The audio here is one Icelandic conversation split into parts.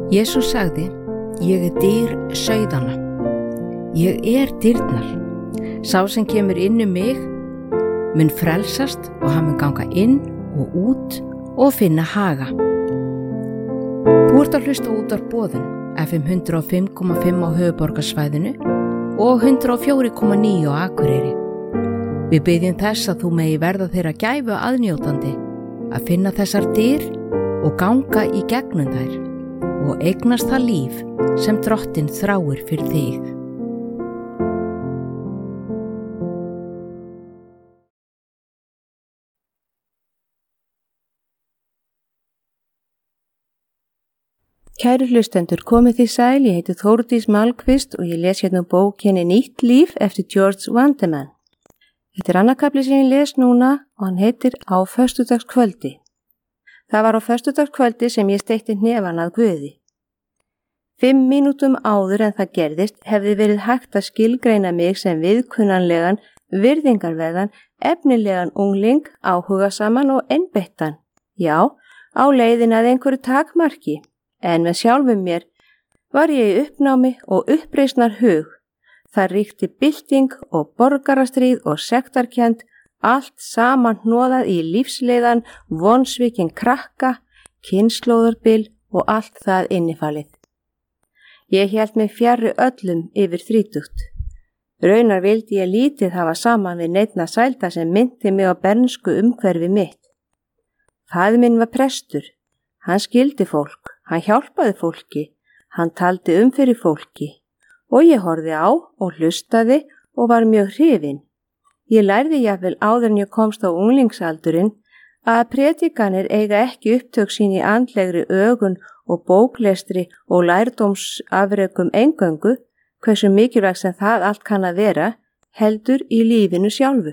Jesús sagði, ég dyr sauðanna. Ég dyrnar. Sá sem kemur inn mig mun frelsast og hann mun ganga inn og út og finna haga. Þú ert að hlusta útvarpsboðun FM 105,5 á höfuðborgarsvæðinu og 104,9 á Akureyri. Við biðjum þess að þú megi verða þeirra gæfu aðnjótandi að finna þessar dyr og ganga í gegnum þær og eignast það líf sem Drottinn þráir fyrir þig. Kæru hlustendur, komið þið sæl, ég heiti Þórdís Malmqvist og ég les hérna bókinni Nýtt líf eftir George Wandemann. Þetta annar kafli sem ég les núna og hann heitir Á föstudagskvöldi. Það var á föstudagskvöldi sem ég steikti hnefann að Guði. 5 mínútum áður en það gerðist hefði verið hægt að skilgreina mig sem viðkunnanlegan, virðingarverðan, efnilegan ungling, áhugasaman og einbeittan. Já, á leiðin að einhverju takmarki. En með sjálfum mér var ég í uppnámi og uppreisnar hug. Það ríkti bylting og borgarastríð og sektarkennd, allt saman hnoðað í lífsleiðan, vonsvikinn krakka, kynslóðarbil og allt það innifalið. Ég hélt mig fjarri öllum yfir 30. Raunar vildi ég lítið hafa saman við neinn að sælda sem minnti mig á bernsku umhverfi mitt. Faðir minn var prestur, hann skildi fólk. Hann hjálpaði fólki, hann taldi fyrir fólki og ég horfði á og hlustaði og var mjög hrifin. Ég lærði jafnvel áður en ég komst á unglingsaldurinn að predikanir eiga ekki upptök sín í andlegri ögun og bóklestri og lærdómsafrekum eingöngu, hversu mikilvægt sem það allt kann að vera, heldur í lífinu sjálfu.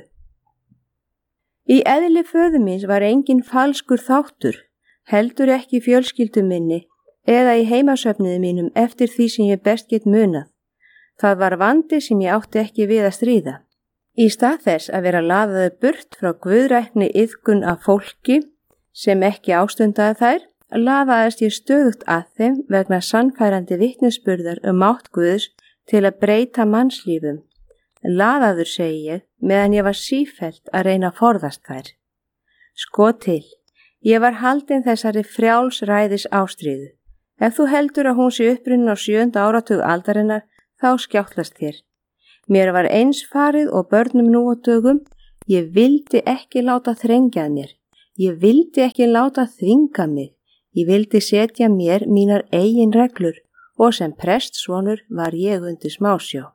Í eðli föður míns var engin falskur þáttur, heldur ekki fjölskyldu minni eða í heimasöfniði mínum eftir því sem ég best get munað. Það var vandi sem ég átti ekki við að stríða. Í stað þess að vera laðaður burt frá guðrækni iðkun af fólki sem ekki ástundaði þær, laðaðist ég stöðugt að þeim vegna sannfærandi vitnisburðar mátt Guðs til að breyta mannslífum. Laðaður segi ég meðan ég var sífellt að reyna að forðast þær. Sko til. Ég var haldin þessari frjálsræðis ástríðu. Ef þú heldur að hún sé upprunnin á 7. áratug aldarinnar, þá skjáttlast þér. Mér var eins farið og börnum nú á dögum, ég vildi ekki láta þrengjað mér. Ég vildi ekki láta þvinga mig. Ég vildi setja mér mínar eigin reglur og sem prestsonur var ég undir smásjá.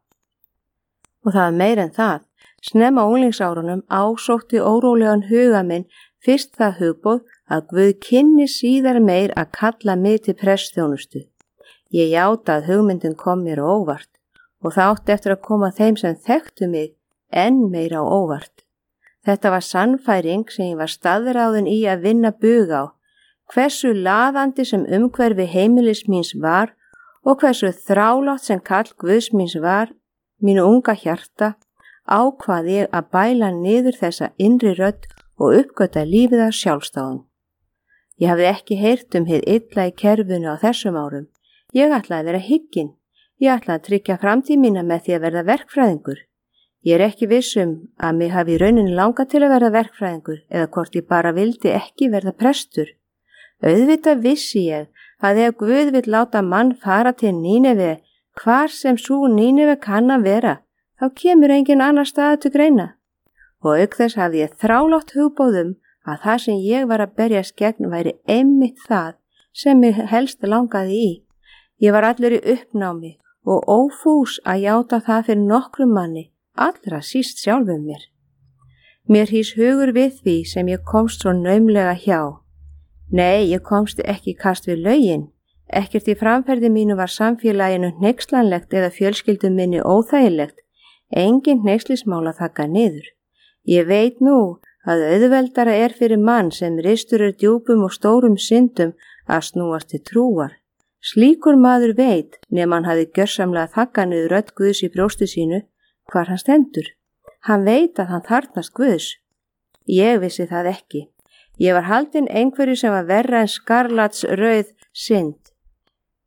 Og það meir en það, snemma unglingsárunum ásótti órólegan huga minn fyrst það hugboð að Guð kynni síðar meir að kalla mig til prestsþjónustu. Ég játa að hugmyndin kom mér á óvart og það átti eftir að koma þeim sem þekktu mig enn meira á óvart. Þetta var sannfæring sem ég var staðráðin í að vinna bug á, hversu laðandi sem umhverfi heimilis míns var og hversu þrálátt sem kall Guðs míns var, mínu unga hjarta, ákvað ég að bæla niður þessa innri rödd og uppgöta lífið að sjálfstáðum. Ég hafði ekki heyrt hið illa í kerfinu á þessum árum. Ég ætlaði að vera hygginn. Ég ætlaði að tryggja framtíð mína með því að verða verkfræðingur. Ég ekki viss að mig hafi í rauninni langað til að verða verkfræðingur eða hvort ég bara vildi ekki verða prestur. Auðvitað vissi ég að ef Guð vill láta mann fara til Níneve, hvar sem sú Níneve kann að vera, þá kemur engin annar staður til greina. Og auk þess hafði ég þrálátt hugbóðum að það sem ég var að berjast gegn væri einmitt það sem mig helst langaði í. Ég var allur í uppnámi og ófús að játa það fyrir nokkrum manni, allra síst sjálfum mér. Mér hís hugur við því sem ég komst svo naumlega hjá. Nei, ég komst ekki í kast við lögin. Ekkert í framferði mínu var samfélaginu hneykslanlegt eða fjölskyldum minni óþægilegt. Engin hneykslismál að þakka niður. Ég veit nú að auðveldara fyrir mann sem ristur djúpum og stórum syndum að snúast til trúar. Slíkur maður veit, nema hann hafi gjörsamlega þakkað niður rödd Guðs í brjósti sínu, hvar hann stendur. Hann veit að hann þarfnast Guðs. Ég vissi það ekki. Ég var haldin einhverju sem var verra en skarlatsrauð synd.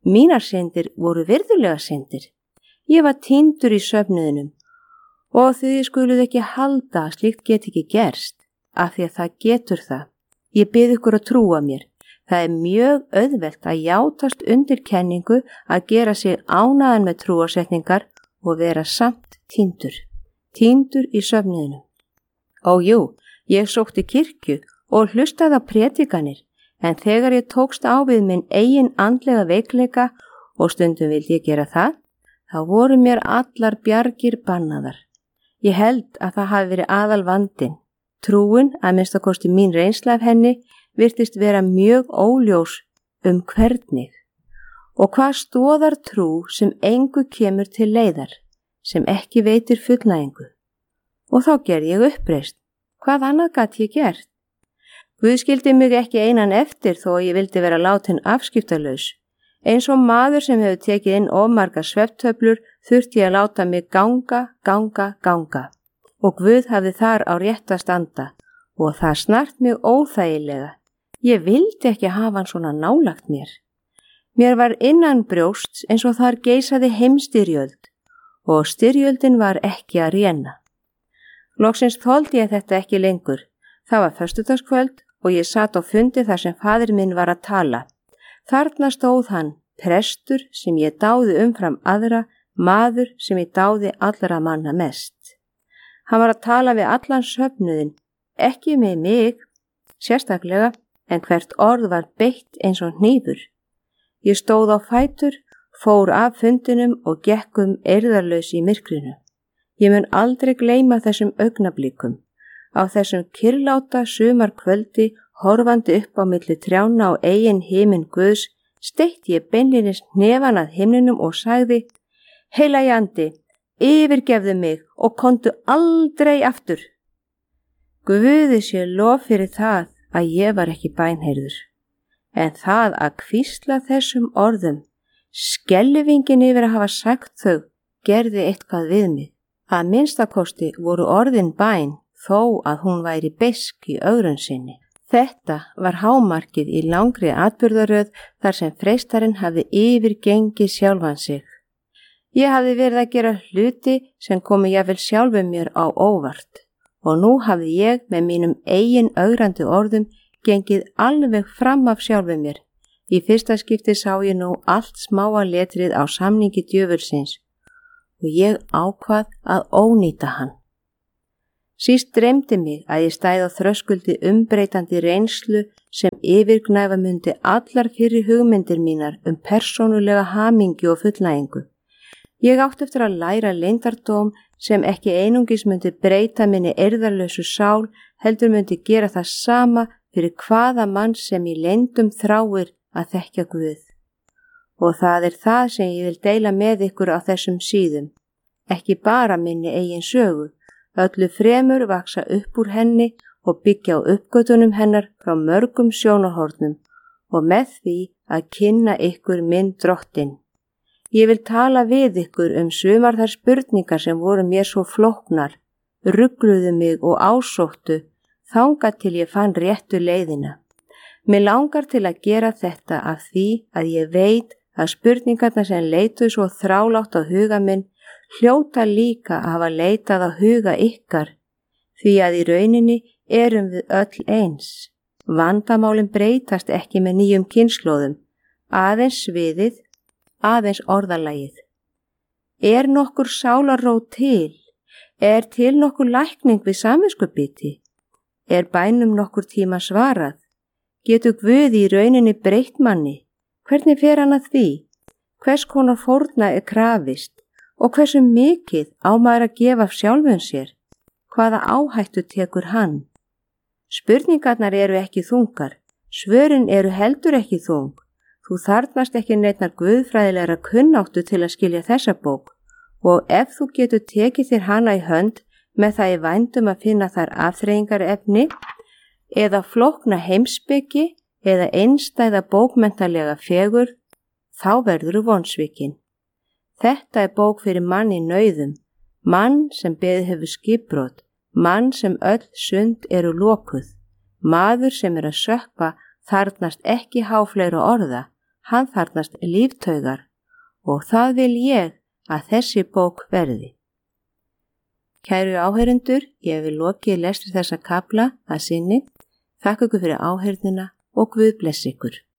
Mínar syndir voru virðulega syndir. Ég var týndur í svefnuðinum og þið skuluð ekki halda að slíkt get ekki gerst, af því að það getur það. Ég bið ykkur að trúa mér. Það mjög auðvelt að játast undir kenningu að gera sig ánægðan með trúarsetningar og vera samt týndur í svefnuðinum. Ó jú, ég sótti kirkju og hlustaði á predikanir, en þegar ég tókst á við minn eigin andlega veikleika og stundum vildi ég gera það, þá voru mér allar bjargir bannaðar. Ég held að það hafi verið aðal vandinn. Trúin, að minnstakosti mín reynsla af henni, virtist vera mjög óljós hvernig og hvað stoðar trú sem engu kemur til leiðar, sem ekki veitir fullnægingu. Og þá gerði ég uppreist. Hvað annað gat ég gert? Guð skildi mig ekki einan eftir þó ég vildi vera látin afskiptalaus. Eins og maður sem hefur tekið inn of margar svefntöflur þurfti ég að láta mig ganga. Og Guð hafði þar á rétta standa og það snart mig óþægilega. Ég vildi ekki hafa hann svona nálagt mér. Mér var innan brjósts eins og þar geisaði heimstyrjöld og styrjöldin var ekki að réna. Loksins þoldi ég þetta ekki lengur. Það var föstudagskvöld og ég sat á fundi þar sem faðir minn var að tala. Þarna stóð hann, prestur sem ég dáði umfram aðra, maður sem ég dáði allra manna mest. Hann var að tala við allan söfnuðin, ekki með mig, sérstaklega, en hvert orð var beitt eins og hnífur. Ég stóð á fætur, fór af fundinum og gekk eirðarlaus í myrkrinu. Ég mun aldrei gleyma þessum augnablikum. Á þessum kyrrláta sumarkvöldi, horfandi upp á milli trjána á eigin himinn Guðs, steytti ég beinlínis hnefann að himninum og sagði: Heilagi andi, yfirgefðu mig og komdu aldrei aftur. Guði sé lof fyrir það að ég var ekki bænheyrður, en það að hvísla þessum orðum, skelfingin yfir að hafa sagt þau, gerði eitthvað við mig. Að minnstakosti voru orðin bæn þó að hún væri beisk í ögrun sinni. Þetta var hámarkið í langri atburðaröð þar sem freistarinn hafði yfirgengið sjálfan sig. Ég hafði verið að gera hluti sem komi jafnvel sjálfum mér á óvart. Og nú hafði ég með mínum eigin ögrandi orðum gengið alveg fram af sjálfu mér. Í fyrsta skipti sá ég nú allt smáa letrið á samningi djöfulsins og ég ákvað að ónýta hann. Síst dreymdi mig að ég stæði á þröskuldi umbreytandi reynslu sem yfirgnæfa mundi allar fyrri hugmyndir mínar persónulega hamingju og fullnægingu. Ég átti eftir að læra leyndardóm sem ekki einungis myndi breyta minni eirðarlausu sál, heldur myndi gera það sama fyrir hvaða mann sem í leyndum þráir að þekkja Guð. Og það er það sem ég vil deila með ykkur á þessum síðum. Ekki bara minni eigin sögu, öllu fremur vaksa upp úr henni og byggja á uppgötunum hennar frá mörgum sjónarhornum og með því að kynna ykkur minn Drottinn. Ég vil tala við ykkur sumar þær spurningar sem voru mér svo flóknar, rugluðu mig og ásóttu, þangað til ég fann réttu leiðina. Mig langar til að gera þetta af því að ég veit að spurningarna sem leituðu svo þrálátt á huga minn hljóta líka að hafa leitað á huga ykkar, því að í rauninni erum við öll eins. Vandamálin breytast ekki með nýjum kynslóðum, aðeins sviðið, aðeins orðalagið. Er nokkur sálarrót til? Er til nokkur lækning við samviskubiti? Er bænum nokkur tíma svarað? Getur Guð í rauninni breytt manni? Hvernig fer hann að því? Hvers konar fórna er krafist? Og hversu mikið á maður að gefa af sjálfum sér? Hvaða áhættu tekur hann? Spurningarnar eru ekki þungar, svörin eru heldur ekki þung. Þú þarfnast ekki neinar guðfræðilegra kunnáttu til að skilja þessa bók og ef þú getur tekið þér hana í hönd með það í vændum að finna þar afþreyingarefni eða flókna heimspeki eða einstæða bókmenntalega fegur, þá verður þú vonsvikinn. Þetta er bók fyrir mann í nauðum, mann sem beðið hefur skipbrot, mann sem öll sund eru lokuð, maður sem að sökkva þarfnast ekki háfleira orða. hann þarfnast líftaugar og það vil ég að þessi bók verði. Kæru áheyrendur, ég vil lokið lestri þessa kafla að sinni. Þakka ykkur fyrir áheyrnina og Guð blessi ykkur.